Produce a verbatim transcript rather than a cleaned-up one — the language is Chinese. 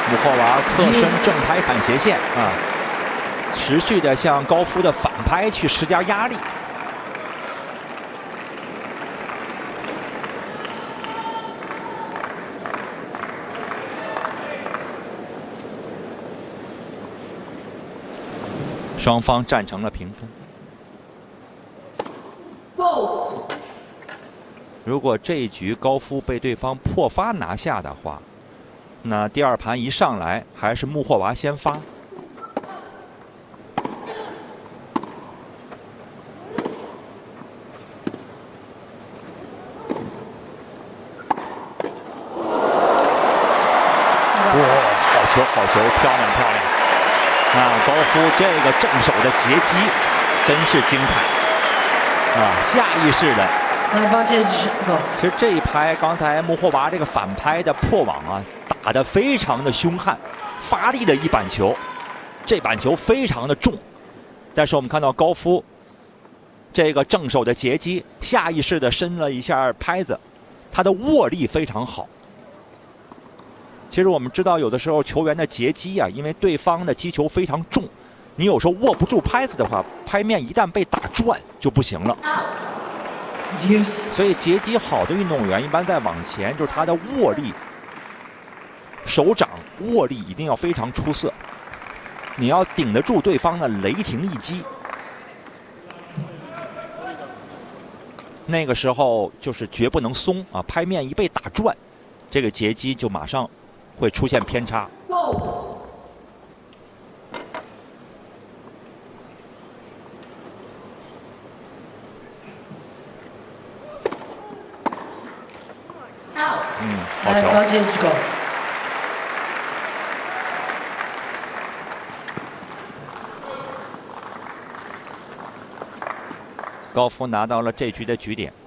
穆霍娃侧身正拍反斜线啊，持续的向高夫的反拍去施加压力。双方战成了平分。如果这一局高夫被对方破发拿下的话，那第二盘一上来还是穆霍娃先发。哇，好球，好球，漂亮，漂亮！啊，高夫这个正手的截击真是精彩啊，下意识的。其实这一拍，刚才穆霍娃这个反拍的破网啊，打得非常的凶悍，发力的一板球，这板球非常的重。但是我们看到高夫这个正手的截击，下意识的伸了一下拍子，他的握力非常好。其实我们知道，有的时候球员的截击啊，因为对方的击球非常重，你有时候握不住拍子的话，拍面一旦被打转就不行了。所以截击好的运动员一般在往前，就是他的握力、手掌握力一定要非常出色，你要顶得住对方的雷霆一击。那个时候就是绝不能松啊，拍面一被打转，这个截击就马上会出现偏差。嗯，好球。高夫拿到了这局的局点。